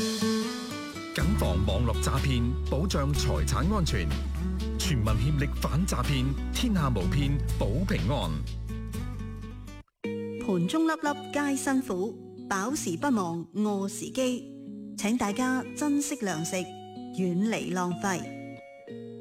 謹防網絡詐騙，保障財產安全。全民協力反詐騙，天下無騙保平安。 盤中粒粒皆辛苦，飽時不忘餓時機。請大家珍惜糧食，遠離浪費。